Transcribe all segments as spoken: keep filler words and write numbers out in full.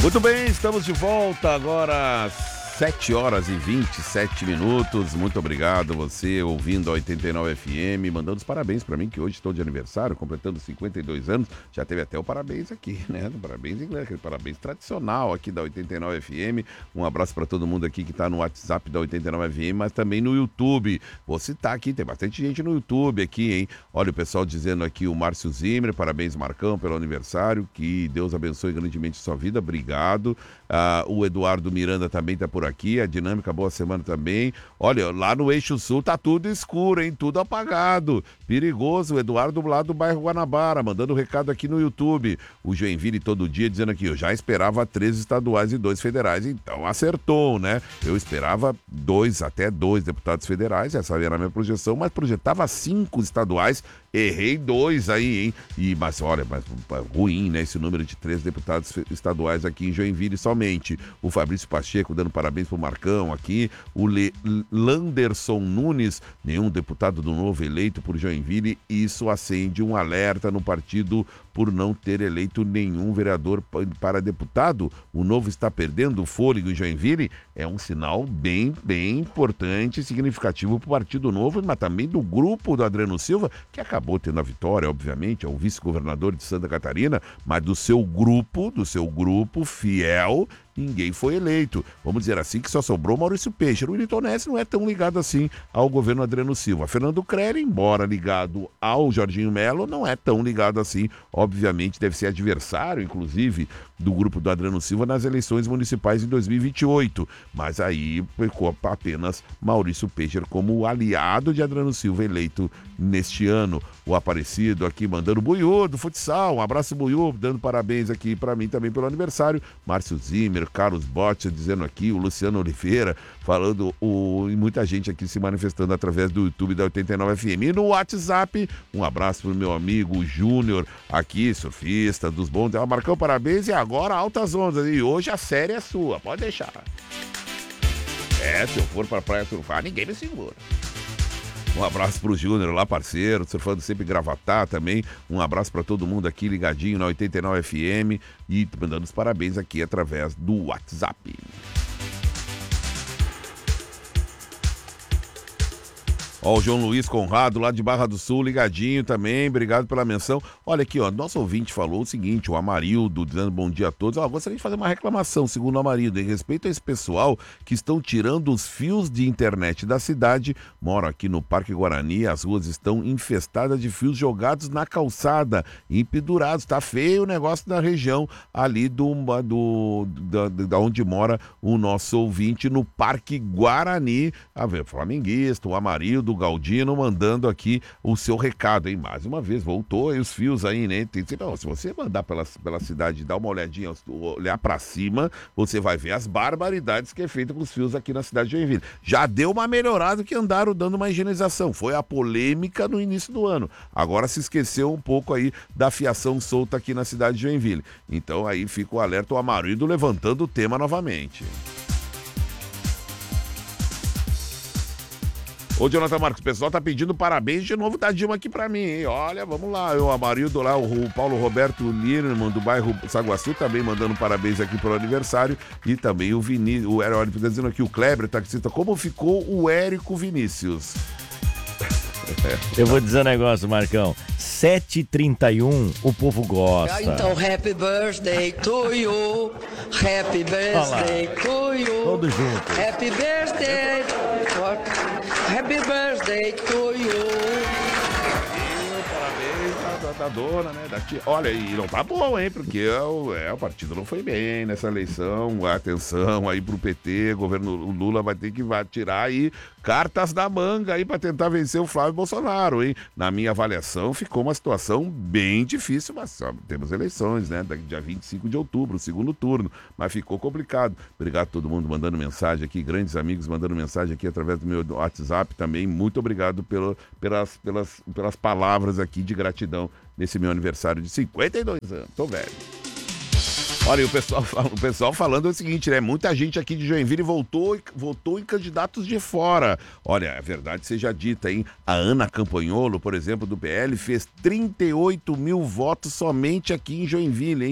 Muito bem, estamos de volta agora, sete horas e vinte e sete minutos. Muito obrigado você ouvindo a oitenta e nove F M, mandando os parabéns para mim, que hoje estou de aniversário, completando cinquenta e dois anos. Já teve até o parabéns aqui, né? O parabéns em inglês, aquele parabéns tradicional aqui da oitenta e nove F M. Um abraço para todo mundo aqui que está no WhatsApp da oitenta e nove F M, mas também no YouTube. Vou citar aqui, tem bastante gente no YouTube aqui, hein? Olha o pessoal dizendo aqui, o Márcio Zimmer, parabéns Marcão pelo aniversário, que Deus abençoe grandemente sua vida, obrigado. Ah, o Eduardo Miranda também está por aqui, a Dinâmica, boa semana também. Olha, lá no Eixo Sul tá tudo escuro, hein? Tudo apagado. Perigoso, o Eduardo lá do bairro Guanabara, mandando um recado aqui no YouTube. O Joinville todo dia dizendo aqui, eu já esperava três estaduais e dois federais, então acertou, né? Eu esperava dois, até dois deputados federais, essa era a minha projeção, mas projetava cinco estaduais, errei dois aí, hein? E, mas olha, mas, ruim, né? Esse número de três deputados estaduais aqui em Joinville somente. O Fabrício Pacheco dando parabéns pro Marcão aqui. O Le Landerson Nunes, nenhum deputado do Novo eleito por Joinville. Isso acende um alerta no partido por não ter eleito nenhum vereador para deputado. O Novo está perdendo o fôlego em Joinville. É um sinal bem, bem importante e significativo para o Partido Novo, mas também do grupo do Adriano Silva, que acabou tendo a vitória, obviamente, é o vice-governador de Santa Catarina, mas do seu grupo, do seu grupo fiel, ninguém foi eleito. Vamos dizer assim que só sobrou Maurício Peixer. O Newton Neves não é tão ligado assim ao governo Adriano Silva. Fernando Creller, embora ligado ao Jorginho Melo, não é tão ligado assim. Obviamente deve ser adversário, inclusive, do grupo do Adriano Silva nas eleições municipais em dois mil e vinte e oito. Mas aí ficou apenas Maurício Peixer como aliado de Adriano Silva eleito neste ano. O Aparecido aqui mandando Buiú do futsal. Um abraço, Buiú, dando parabéns aqui para mim também pelo aniversário. Márcio Zimmer, Carlos Botti dizendo aqui, o Luciano Oliveira falando, o, e muita gente aqui se manifestando através do YouTube da oitenta e nove F M. E no WhatsApp, um abraço pro meu amigo Júnior, aqui, surfista dos bons. Ah, Marcão, parabéns, e agora altas ondas. E hoje a série é sua, pode deixar. É, se eu for pra praia surfar, ninguém me segura. Um abraço pro Júnior lá, parceiro, surfando sempre Gravatá também. Um abraço para todo mundo aqui ligadinho na oitenta e nove F M e mandando os parabéns aqui através do WhatsApp. Ó, o João Luiz Conrado, lá de Barra do Sul, ligadinho também, obrigado pela menção. Olha aqui, ó, nosso ouvinte falou o seguinte, o Amarildo, dizendo bom dia a todos. Ó, gostaria de fazer uma reclamação, segundo o Amarildo, em respeito a esse pessoal que estão tirando os fios de internet da cidade. Moro aqui no Parque Guarani, as ruas estão infestadas de fios jogados na calçada, empedurados. Tá feio o negócio da região ali do, do, da, da onde mora o nosso ouvinte, no Parque Guarani. A ver, flamenguista, o Amarildo, o Galdino mandando aqui o seu recado, hein? Mais uma vez, voltou aí os fios aí, né? Tem, se você mandar pela, pela cidade e dar uma olhadinha, olhar pra cima, você vai ver as barbaridades que é feita com os fios aqui na cidade de Joinville. Já deu uma melhorada que andaram dando uma higienização. Foi a polêmica no início do ano. Agora se esqueceu um pouco aí da fiação solta aqui na cidade de Joinville. Então aí fica o alerta, o Amarildo levantando o tema novamente. Ô, Jonathan Marcos, o pessoal tá pedindo parabéns de novo da Dilma aqui pra mim, hein? Olha, vamos lá, o Amarildo lá, o Paulo Roberto Lirman, do bairro Saguaçu, também mandando parabéns aqui pelo aniversário, e também o Vinícius, o Érico, tá dizendo aqui, o Kleber, taxista, como ficou o Érico Vinícius? Eu vou dizer um negócio, Marcão, sete e trinta e um, o povo gosta. Então, happy birthday to you, happy birthday to you, todos juntos. Happy birthday, happy birthday to you. Da dona, né? Da tia. Olha, e não tá bom, hein? Porque o, é, o partido não foi bem nessa eleição. Atenção aí pro P T, governo Lula vai ter que vai tirar aí cartas da manga aí pra tentar vencer o Flávio Bolsonaro, hein? Na minha avaliação, ficou uma situação bem difícil, mas só temos eleições, né? Dia vinte e cinco de outubro, segundo turno, mas ficou complicado. Obrigado a todo mundo mandando mensagem aqui, grandes amigos mandando mensagem aqui através do meu WhatsApp também. Muito obrigado pelo, pelas, pelas, pelas palavras aqui de gratidão nesse meu aniversário de cinquenta e dois anos. Tô velho. Olha, e o pessoal, o pessoal falando o seguinte, né? Muita gente aqui de Joinville voltou, votou em candidatos de fora. Olha, a verdade seja dita, hein? A Ana Campanholo, por exemplo, do P L, fez trinta e oito mil votos somente aqui em Joinville, hein?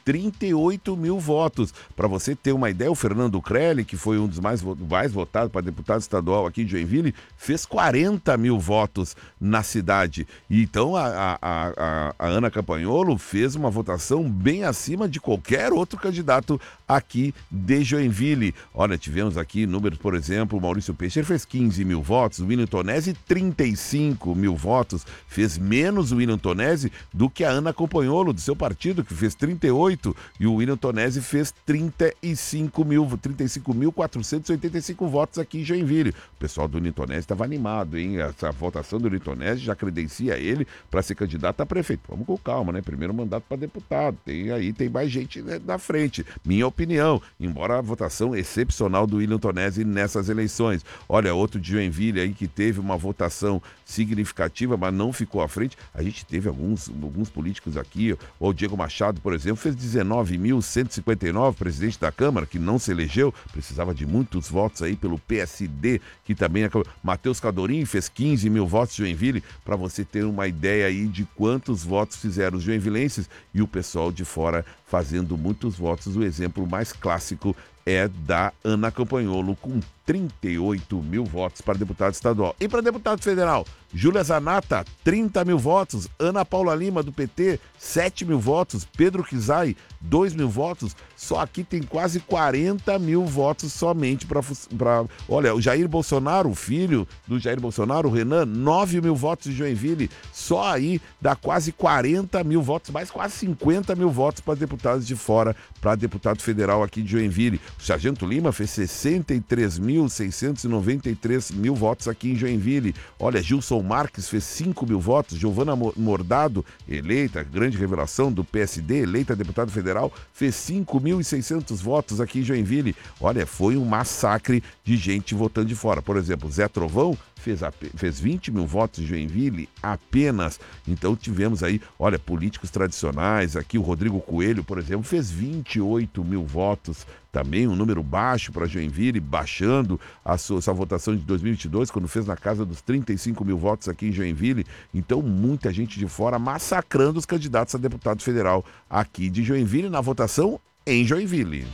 trinta e oito mil votos. Para você ter uma ideia, o Fernando Crelli, que foi um dos mais, mais votados para deputado estadual aqui de Joinville, fez quarenta mil votos na cidade. E então a, a, a, a Ana Campanholo fez uma votação bem acima de qualquer outro candidato aqui de Joinville. Olha, tivemos aqui números, por exemplo, o Maurício Peixeira fez quinze mil votos, o William Tonesi trinta e cinco mil votos, fez menos o William Tonesi do que a Ana Campanholo do seu partido, que fez trinta e oito, e o William Tonesi fez trinta e cinco mil, trinta e cinco mil quatrocentos e oitenta e cinco votos aqui em Joinville. O pessoal do William Tonesi estava animado, hein? Essa votação do William Tonesi já credencia ele para ser candidato a prefeito. Vamos com calma, né? Primeiro mandato para deputado. Tem aí, tem mais gente, né, na frente. Minha opinião, embora a votação excepcional do William Tonesi nessas eleições. Olha, outro de Joinville aí que teve uma votação significativa, mas não ficou à frente. A gente teve alguns, alguns políticos aqui, o Diego Machado, por exemplo, fez dezenove mil cento e cinquenta e nove, presidente da Câmara, que não se elegeu, precisava de muitos votos aí pelo P S D, que também acabou. Matheus Cadorim fez quinze mil votos de Joinville, para você ter uma ideia aí de quantos votos fizeram os joinvilenses e o pessoal de fora fazendo muitos votos. O exemplo mais clássico é da Ana Campanholo, com trinta e oito mil votos para deputado estadual. E para deputado federal, Júlia Zanata, trinta mil votos, Ana Paula Lima, do P T, sete mil votos, Pedro Kizai, dois mil votos, só aqui tem quase quarenta mil votos somente para... Olha, o Jair Bolsonaro, o filho do Jair Bolsonaro, o Renan, nove mil votos de Joinville, só aí dá quase quarenta mil votos, mais quase cinquenta mil votos para deputados de fora, para deputado federal aqui de Joinville. O Sargento Lima fez sessenta e três mil seiscentos e noventa e três mil votos aqui em Joinville. Olha, Gilson Marques fez cinco mil votos, Giovana Mordado, eleita, grande revelação do P S D, eleita deputado federal, fez cinco mil e seiscentos votos aqui em Joinville. Olha, foi um massacre de gente votando de fora. Por exemplo, Zé Trovão fez, fez vinte mil votos em Joinville apenas. Então tivemos aí, olha, políticos tradicionais, aqui o Rodrigo Coelho, por exemplo, fez vinte e oito mil votos, também um número baixo para Joinville, baixando a sua, sua votação de dois mil e vinte e dois, quando fez na casa dos trinta e cinco mil votos aqui em Joinville. Então muita gente de fora massacrando os candidatos a deputado federal aqui de Joinville na votação em Joinville.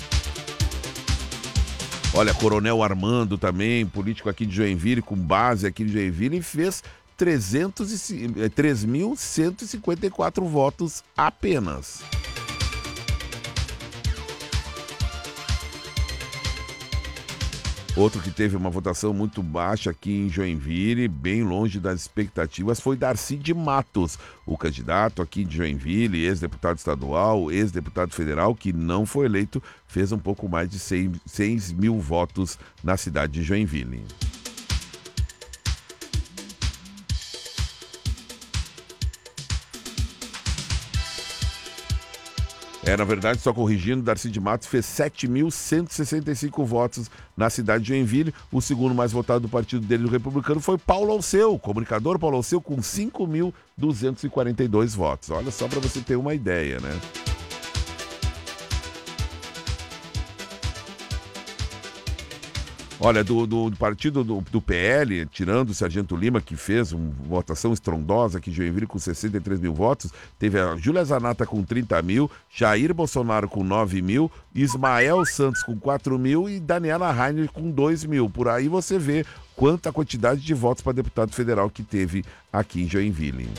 Olha, Coronel Armando também, político aqui de Joinville, com base aqui de Joinville, fez três mil cento e cinquenta e quatro votos apenas. Outro que teve uma votação muito baixa aqui em Joinville, bem longe das expectativas, foi Darcy de Matos, o candidato aqui de Joinville, ex-deputado estadual, ex-deputado federal, que não foi eleito, fez um pouco mais de seis mil votos na cidade de Joinville. É, na verdade, só corrigindo, Darcy de Matos fez sete mil cento e sessenta e cinco votos na cidade de Joinville. O segundo mais votado do partido dele, do Republicano, foi Paulo Alceu, o comunicador Paulo Alceu, com cinco mil duzentos e quarenta e dois votos. Olha só para você ter uma ideia, né? Olha, do, do, do partido do, do P L, tirando o Sargento Lima, que fez uma votação estrondosa aqui em Joinville com sessenta e três mil votos, teve a Júlia Zanata com trinta mil, Jair Bolsonaro com nove mil, Ismael Santos com quatro mil e Daniela Rainer com dois mil. Por aí você vê quanta quantidade de votos para deputado federal que teve aqui em Joinville.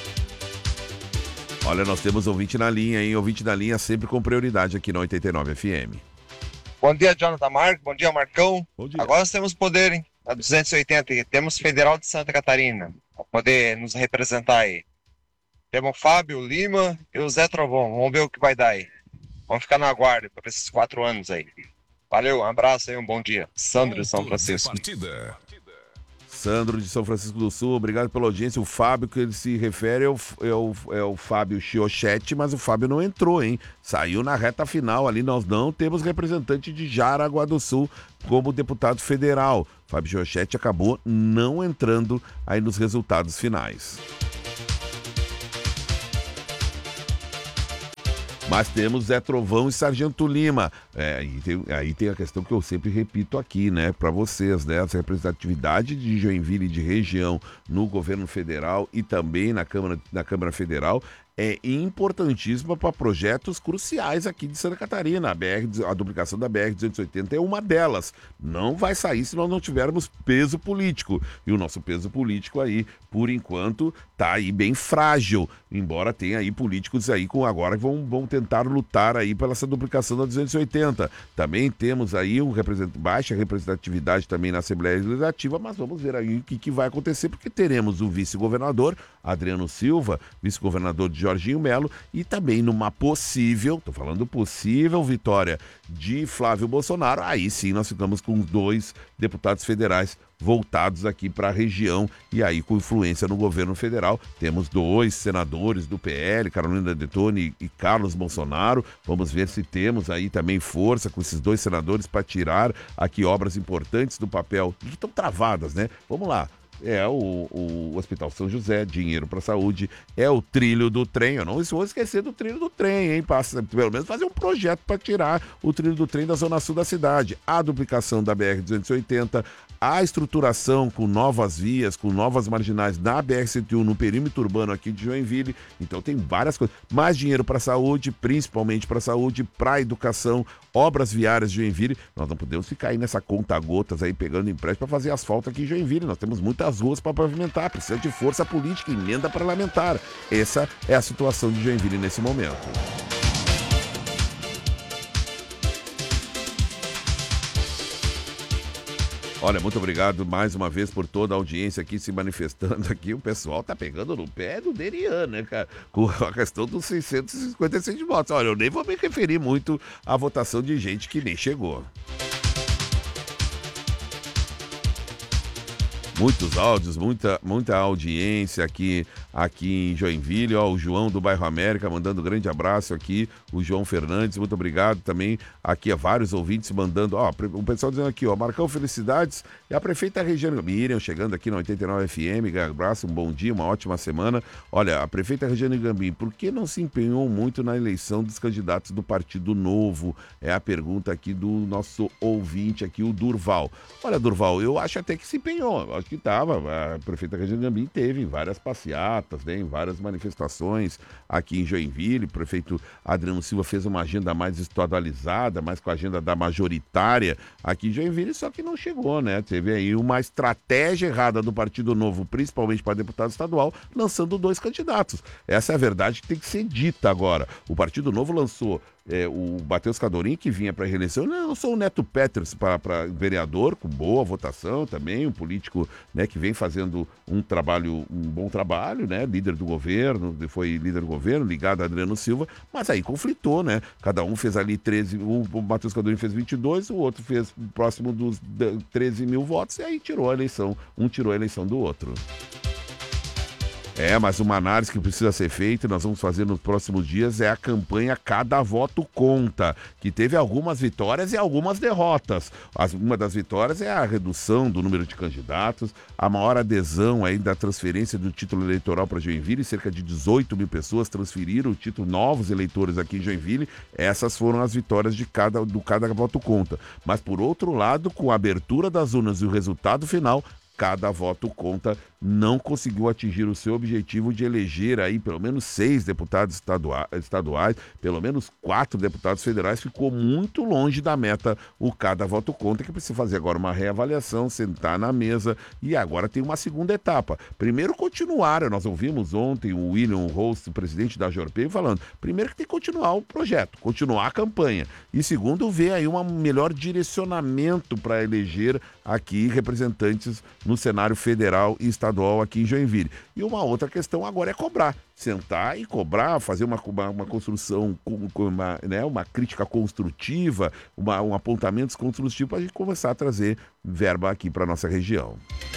Olha, nós temos ouvinte na linha, hein? Ouvinte na linha sempre com prioridade aqui na oitenta e nove F M. Bom dia, Jonathan Marco. Bom dia, Marcão. Bom dia. Agora nós temos poder, hein? A duzentos e oitenta. Temos Federal de Santa Catarina para poder nos representar aí. Temos o Fábio Lima e o Zé Trovão. Vamos ver o que vai dar aí. Vamos ficar na guarda por esses quatro anos aí. Valeu, um abraço aí, um bom dia. Sandro de São Francisco. Sandro de São Francisco do Sul, obrigado pela audiência. O Fábio que ele se refere é o, é o, é o Fábio Chiochete, mas o Fábio não entrou, hein? Saiu na reta final ali, nós não temos representante de Jaraguá do Sul como deputado federal. Fábio Chiochete acabou não entrando aí nos resultados finais. Mas temos Zé Trovão e Sargento Lima. É, aí, tem, aí tem a questão que eu sempre repito aqui, né, para vocês, né? Essa representatividade de Joinville e de região no governo federal e também na Câmara, na Câmara Federal é importantíssima para projetos cruciais aqui de Santa Catarina. A, B R, a duplicação da B R duzentos e oitenta é uma delas. Não vai sair se nós não tivermos peso político. E o nosso peso político aí, por enquanto, tá aí bem frágil. Embora tenha aí políticos aí com agora que vão, vão tentar lutar aí pela essa duplicação da duzentos e oitenta. Também temos aí um represent... baixa representatividade também na Assembleia Legislativa, mas vamos ver aí o que, que vai acontecer, porque teremos o vice-governador Adriano Silva, vice-governador de Jorginho Melo, e também numa possível, tô falando possível vitória de Flávio Bolsonaro, aí sim nós ficamos com dois deputados federais voltados aqui para a região e aí com influência no governo federal. Temos dois senadores do P L, Carolina Detoni e Carlos Bolsonaro. Vamos ver se temos aí também força com esses dois senadores para tirar aqui obras importantes do papel que estão travadas, né? Vamos lá. É o, o Hospital São José, dinheiro para a saúde, é o trilho do trem. Eu não vou esquecer do trilho do trem, hein? Passa, pelo menos fazer um projeto para tirar o trilho do trem da zona sul da cidade. A duplicação da B R duzentos e oitenta, a estruturação com novas vias, com novas marginais na B R cento e um, no perímetro urbano aqui de Joinville. Então tem várias coisas. Mais dinheiro para a saúde, principalmente para a saúde, para a educação, obras viárias de Joinville. Nós não podemos ficar aí nessa conta-gotas aí pegando empréstimo para fazer asfalto aqui em Joinville. Nós temos muitas ruas para pavimentar, precisa de força política, emenda parlamentar. Essa é a situação de Joinville nesse momento. Olha, muito obrigado mais uma vez por toda a audiência aqui se manifestando aqui. O pessoal tá pegando no pé do Derian, né, cara? Com a questão dos seiscentos e cinquenta e seis votos. Olha, eu nem vou me referir muito à votação de gente que nem chegou. Muitos áudios, muita, muita audiência aqui, aqui em Joinville. Ó, o João do Bairro América mandando um grande abraço aqui. O João Fernandes, muito obrigado também. Aqui a vários ouvintes mandando. Ó, o pessoal dizendo aqui, ó, Marcão, felicidades. E a prefeita Regiane Miriam chegando aqui na oitenta e nove F M. Abraço, um bom dia, uma ótima semana. Olha, a prefeita Regiane Gambim, por que não se empenhou muito na eleição dos candidatos do Partido Novo? É a pergunta aqui do nosso ouvinte aqui, o Durval. Olha, Durval, eu acho até que se empenhou. Eu acho que estava, a prefeita Regiane Gambim teve várias passeatas, né, em várias manifestações aqui em Joinville. O prefeito Adriano Silva fez uma agenda mais estadualizada, mais com a agenda da majoritária aqui em Joinville, só que não chegou, né? Teve aí uma estratégia errada do Partido Novo, principalmente para deputado estadual, lançando dois candidatos. Essa é a verdade que tem que ser dita agora. O Partido Novo lançou É, o Matheus Cadorim, que vinha para a reeleição. Não, eu sou o Neto Peters para vereador, com boa votação também, um político, né, que vem fazendo um trabalho, um bom trabalho, né, líder do governo, foi líder do governo, ligado a Adriano Silva, mas aí conflitou, né? Cada um fez ali treze, o Matheus Cadorim fez vinte e dois, o outro fez próximo dos treze mil votos, e aí tirou a eleição, um tirou a eleição do outro. É, mas uma análise que precisa ser feita, nós vamos fazer nos próximos dias, é a campanha Cada Voto Conta, que teve algumas vitórias e algumas derrotas. As, uma das vitórias é a redução do número de candidatos, a maior adesão aí da transferência do título eleitoral para Joinville, cerca de dezoito mil pessoas transferiram o título, novos eleitores aqui em Joinville. Essas foram as vitórias de cada, do Cada Voto Conta. Mas, por outro lado, com a abertura das urnas e o resultado final, Cada Voto Conta não conseguiu atingir o seu objetivo de eleger aí pelo menos seis deputados estaduais, estaduais, pelo menos quatro deputados federais. Ficou muito longe da meta o Cada Voto Conta, que precisa fazer agora uma reavaliação, sentar na mesa, e agora tem uma segunda etapa. Primeiro, continuar, nós ouvimos ontem o William Rose, o presidente da Jorpei, falando, primeiro que tem que continuar o projeto, continuar a campanha, e segundo, ver aí um melhor direcionamento para eleger aqui representantes no cenário federal e estadual aqui em Joinville. E uma outra questão agora é cobrar. Sentar e cobrar, fazer uma, uma, uma construção, uma, né, uma crítica construtiva, uma, um apontamento construtivo para a gente começar a trazer verba aqui para nossa região.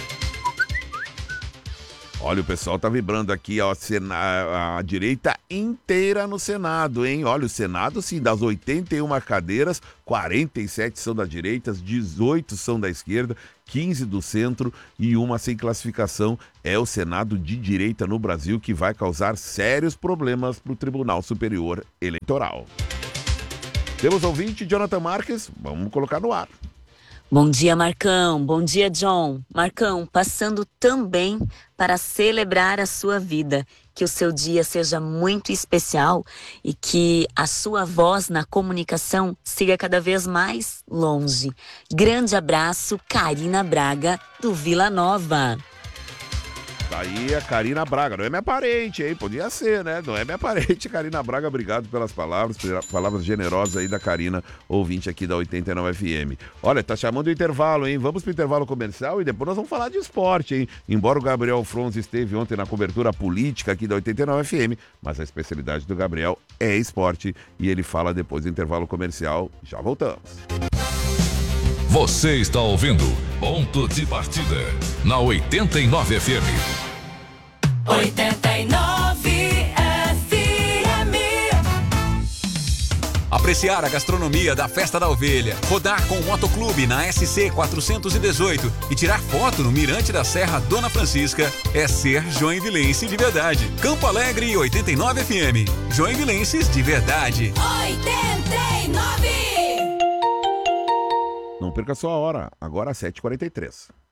Olha, o pessoal tá vibrando aqui, ó, a, a direita inteira no Senado, hein? Olha, o Senado, sim, das oitenta e uma cadeiras, quarenta e sete são da direita, dezoito são da esquerda, quinze do centro e uma sem classificação. É o Senado de direita no Brasil, que vai causar sérios problemas para o Tribunal Superior Eleitoral. Temos ouvinte, Jonathan Marques, vamos colocar no ar. Bom dia, Marcão. Bom dia, John. Marcão, passando também para celebrar a sua vida que o seu dia seja muito especial e que a sua voz na comunicação siga cada vez mais longe. Grande abraço, Karina Braga, do Vila Nova. Tá aí a Karina Braga, não é minha parente, hein? Podia ser, né? Não é minha parente, Karina Braga, obrigado pelas palavras, palavras generosas aí da Karina, ouvinte aqui da oitenta e nove F M. Olha, tá chamando o intervalo, hein? Vamos pro intervalo comercial e depois nós vamos falar de esporte, hein? Embora o Gabriel Fronz esteve ontem na cobertura política aqui da oitenta e nove F M, mas a especialidade do Gabriel é esporte e ele fala depois do intervalo comercial. Já voltamos. Você está ouvindo Ponto de Partida na oitenta e nove F M. oitenta e nove F M. Apreciar a gastronomia da Festa da Ovelha, rodar com o Motoclube na S C quatrocentos e dezoito e tirar foto no Mirante da Serra Dona Francisca é ser joinvilense de verdade. Campo Alegre oitenta e nove F M. Joinvilenses de verdade. oitenta e nove. Não perca a sua hora, agora às sete e quarenta e três.